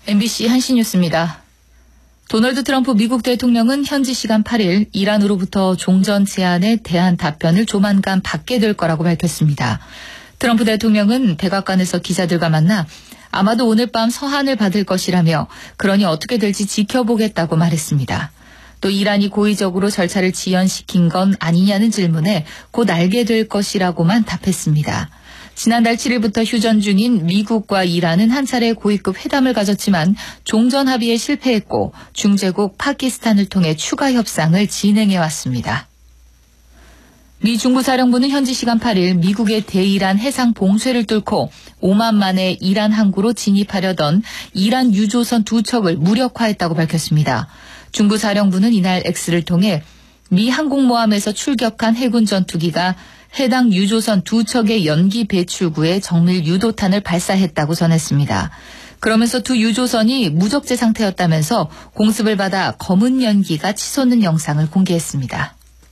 MBC 한시뉴스입니다. 도널드 트럼프 미국 대통령은 현지 시간 8일 이란으로부터 종전 제안에 대한 답변을 조만간 받게 될 거라고 밝혔습니다. 트럼프 대통령은 백악관에서 기자들과 만나 아마도 오늘 밤 서한을 받을 것이라며 그러니 어떻게 될지 지켜보겠다고 말했습니다. 또 이란이 고의적으로 절차를 지연시킨 건 아니냐는 질문에 곧 알게 될 것이라고만 답했습니다. 지난달 7일부터 휴전 중인 미국과 이란은 한 차례 고위급 회담을 가졌지만 종전 합의에 실패했고 중재국 파키스탄을 통해 추가 협상을 진행해왔습니다. 미 중부사령부는 현지 시간 8일 미국의 대이란 해상 봉쇄를 뚫고 오만 만에 이란 항구로 진입하려던 이란 유조선 2척을 무력화했다고 밝혔습니다. 중부사령부는 이날 X를 통해 미 항공모함에서 출격한 해군 전투기가 해당 유조선 2척의 연기 배출구에 정밀 유도탄을 발사했다고 전했습니다. 그러면서 두 유조선이 무적재 상태였다면서 공습을 받아 검은 연기가 치솟는 영상을 공개했습니다.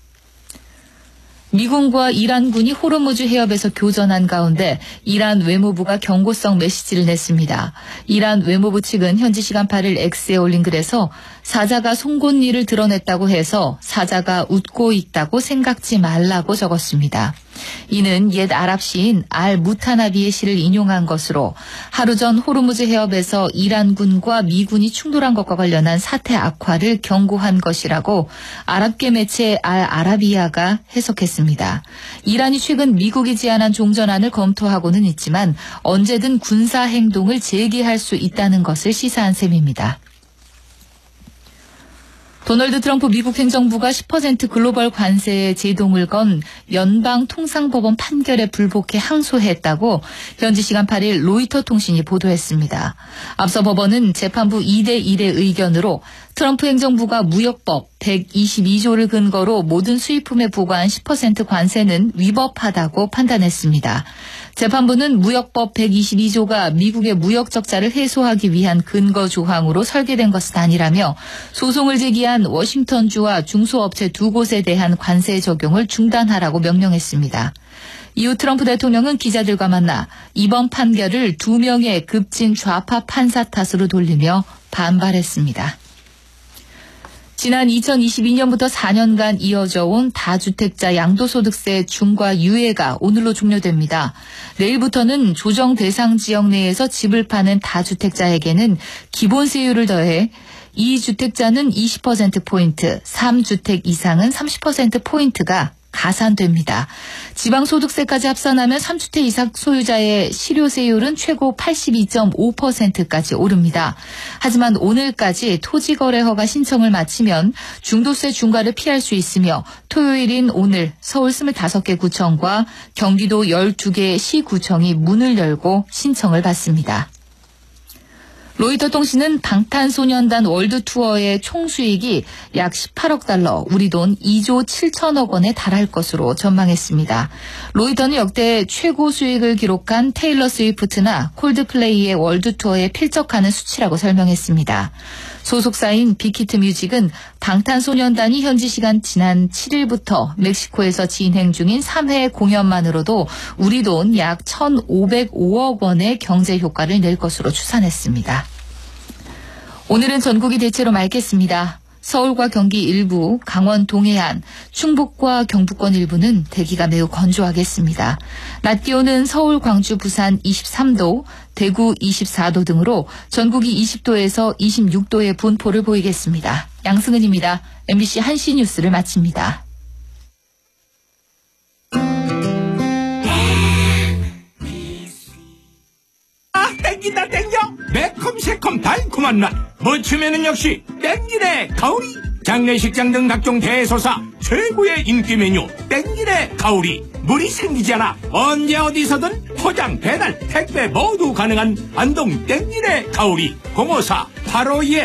미군과 이란군이 호르무즈 해협에서 교전한 가운데 이란 외무부가 경고성 메시지를 냈습니다. 이란 외무부 측은 현지 시간 8일 X에 올린 글에서 사자가 송곳니를 드러냈다고 해서 사자가 웃고 있다고 생각지 말라고 적었습니다. 이는 옛 아랍 시인 알-무타나비의 시를 인용한 것으로 하루 전 호르무즈 해협에서 이란군과 미군이 충돌한 것과 관련한 사태 악화를 경고한 것이라고 아랍계 매체 알-아라비아가 해석했습니다. 이란이 최근 미국이 제안한 종전안을 검토하고는 있지만 언제든 군사 행동을 재개할 수 있다는 것을 시사한 셈입니다. 도널드 트럼프 미국 행정부가 10% 글로벌 관세에 제동을 건 연방통상법원 판결에 불복해 항소했다고 현지 시간 8일 로이터 통신이 보도했습니다. 앞서 법원은 재판부 2대1의 의견으로 트럼프 행정부가 무역법 122조를 근거로 모든 수입품에 부과한 10% 관세는 위법하다고 판단했습니다. 재판부는 무역법 122조가 미국의 무역 적자를 해소하기 위한 근거 조항으로 설계된 것은 아니라며 소송을 제기한 워싱턴주와 중소업체 2곳에 대한 관세 적용을 중단하라고 명령했습니다. 이후 트럼프 대통령은 기자들과 만나 이번 판결을 2명의 급진 좌파 판사 탓으로 돌리며 반발했습니다. 지난 2022년부터 4년간 이어져 온 다주택자 양도소득세 중과 유예가 오늘로 종료됩니다. 내일부터는 조정 대상 지역 내에서 집을 파는 다주택자에게는 기본세율을 더해 2주택자는 20%포인트, 3주택 이상은 30%포인트가 가산됩니다. 지방소득세까지 합산하면 3주택 이상 소유자의 실효세율은 최고 82.5%까지 오릅니다. 하지만 오늘까지 토지거래허가 신청을 마치면 중도세 중과를 피할 수 있으며 토요일인 오늘 서울 25개 구청과 경기도 12개 시구청이 문을 열고 신청을 받습니다. 로이터 통신은 방탄소년단 월드 투어의 총 수익이 약 18억 달러, 우리 돈 2조 7천억 원에 달할 것으로 전망했습니다. 로이터는 역대 최고 수익을 기록한 테일러 스위프트나 콜드플레이의 월드 투어에 필적하는 수치라고 설명했습니다. 소속사인 빅히트 뮤직은 방탄소년단이 현지 시간 지난 7일부터 멕시코에서 진행 중인 3회 공연만으로도 우리 돈 약 1,505억 원의 경제 효과를 낼 것으로 추산했습니다. 오늘은 전국이 대체로 맑겠습니다. 서울과 경기 일부, 강원 동해안, 충북과 경북권 일부는 대기가 매우 건조하겠습니다. 낮 기온은 서울, 광주, 부산 23도, 대구 24도 등으로 전국이 20도에서 26도의 분포를 보이겠습니다. 양승은입니다. MBC 한시뉴스를 마칩니다. 땡긴다 땡겨 매콤 새콤 달콤한 맛 무침에는 역시 땡기네 가오리 장례식장 등 각종 대소사 최고의 인기 메뉴 땡기네 가오리 물이 생기지 않아 언제 어디서든 포장 배달 택배 모두 가능한 안동 땡기네 가오리 054-852